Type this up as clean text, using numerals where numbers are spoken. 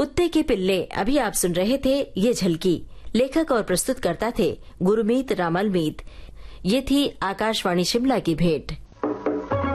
कुत्ते के पिल्ले अभी आप सुन रहे थे ये झलकी। लेखक और प्रस्तुतकर्ता थे गुरमीत रामलमीत। ये थी आकाशवाणी शिमला की भेंट।